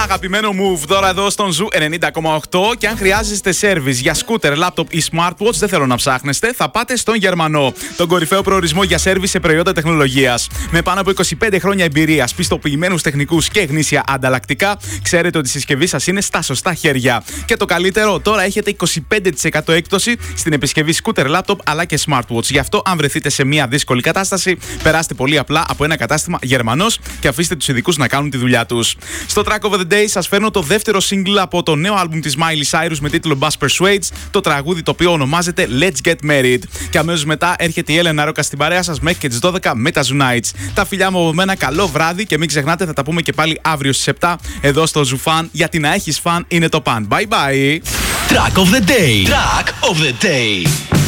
Αγαπημένο Move τώρα εδώ στον Ζου 90,8. Και αν χρειάζεστε service για σκούτερ, laptop ή smartwatch, δεν θέλω να ψάχνεστε, θα πάτε στον Γερμανό. Τον κορυφαίο προορισμό για service σε προϊόντα τεχνολογίας. Με πάνω από 25 χρόνια εμπειρίας, πιστοποιημένους τεχνικούς και γνήσια ανταλλακτικά, ξέρετε ότι η συσκευή σας είναι στα σωστά χέρια. Και το καλύτερο, τώρα έχετε 25% έκπτωση στην επισκευή σκούτερ, laptop αλλά και smartwatch. Γι' αυτό, αν βρεθείτε σε μια δύσκολη κατάσταση, περάστε πολύ απλά από ένα κατάστημα Γερμανός και αφήστε τους ειδικούς να κάνουν τη δουλειά τους. Στο Track of the Day σας φέρνω το δεύτερο single από το νέο άλμπουμ της Miley Cyrus με τίτλο Bass Persuades, το τραγούδι το οποίο ονομάζεται Let's Get Married. Και αμέσως μετά έρχεται η Έλενα Ρόκα στην παρέα σας μέχρι και τις 12 με τα Zoo Nights. Τα φιλιά μου από μένα, καλό βράδυ και μην ξεχνάτε, θα τα πούμε και πάλι αύριο στις 7 εδώ στο Zoo Fan, γιατί να έχεις φαν είναι το παν. Bye bye! Track of the Day. Track of the Day.